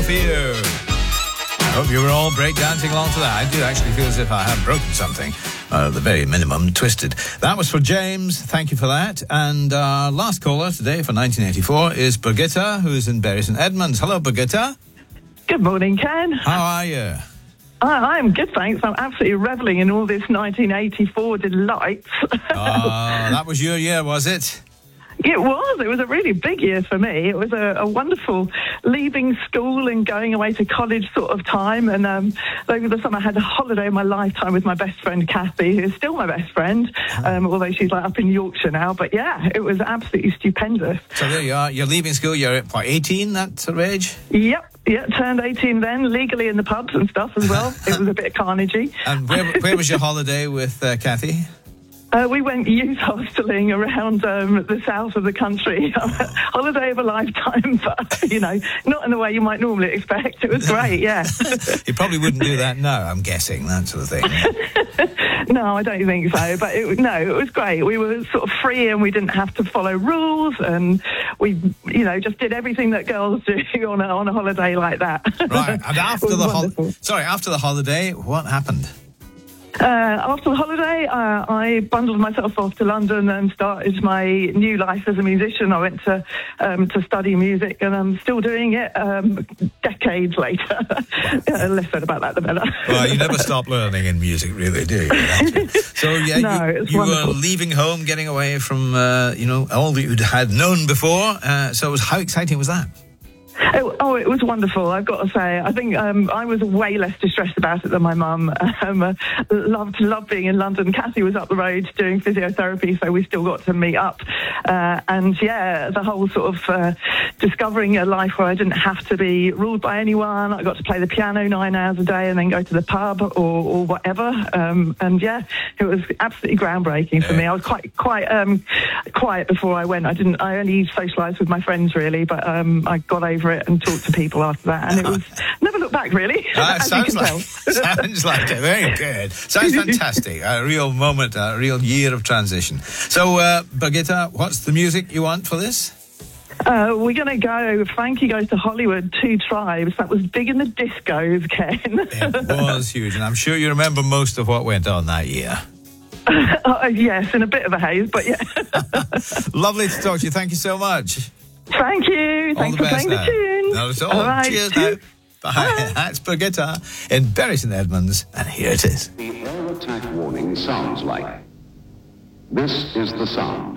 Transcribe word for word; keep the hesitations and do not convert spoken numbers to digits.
for you. Hope you were all breakdancing along to that. I do actually feel as if I have broken something. Uh, at the very minimum, twisted. That was for James. Thank you for that. And our last caller today for nineteen eighty-four is Birgitta, who's in Bury St Edmunds. Hello, Birgitta. Good morning, Ken. How are you? I, I'm good, thanks. I'm absolutely revelling in all this nineteen eighty-four delights. Uh, that was your year, was it? It was. It was a really big year for me. It was a, a wonderful leaving school and going away to college sort of time. And um, over the summer, I had a holiday of my lifetime with my best friend, Kathy, who's still my best friend, um, although she's like up in Yorkshire now. But yeah, it was absolutely stupendous. So there you are. You're leaving school. You're at, what, eighteen, that sort of age? Yep. Yeah, turned eighteen then, legally in the pubs and stuff as well. It was a bit carnagey. And where, where was your holiday with uh, Kathy? Uh, we went youth hosteling around um, the south of the country. Holiday of a lifetime, but, you know, not in the way you might normally expect. It was great, yeah. You probably wouldn't do that now, I'm guessing, that sort of thing. No, I don't think so. But, it, no, it was great. We were sort of free and we didn't have to follow rules. And we, you know, just did everything that girls do on a, on a holiday like that. Right. And after the holiday... Sorry, after the holiday, what happened? Uh, after the holiday, uh, I bundled myself off to London and started my new life as a musician. I went to um, to study music, and I'm still doing it um, decades later. uh, less said about that, the better. Well, you never stop learning in music, really, do you? So, yeah, no, you, it's you wonderful. were leaving home, getting away from, uh, you know, all that you had known before. Uh, so it was, how exciting was that? Oh, oh, it was wonderful, I've got to say. I think um, I was way less distressed about it than my mum. Um, uh, loved, loved being in London. Kathy was up the road doing physiotherapy, so we still got to meet up. Uh, and, yeah, the whole sort of uh, discovering a life where I didn't have to be ruled by anyone. I got to play the piano nine hours a day and then go to the pub or, or whatever. Um, and, yeah, it was absolutely groundbreaking for me. I was quite quite um, quiet before I went. I didn't. I only socialised with my friends, really, but um, I got over it and talked to people after that, and it was never looked back, really. Uh, as sounds you can like tell. sounds like it. Very good. Sounds fantastic. A real moment, a real year of transition. So, uh, Birgitta, what's the music you want for this? Uh, we're going to go Frankie Goes to Hollywood, Two Tribes. That was big in the discos, Ken. It was huge, and I'm sure you remember most of what went on that year. uh, yes, in a bit of a haze, but yeah. Lovely to talk to you. Thank you so much. Thank you. All Thanks the for best playing now. the tune. No, it's all. all right. Cheers Cheers. now. Bye. Bye. That's Birgitta in Bury St Edmunds, and here it is. The air attack warning sounds like. This is the sound.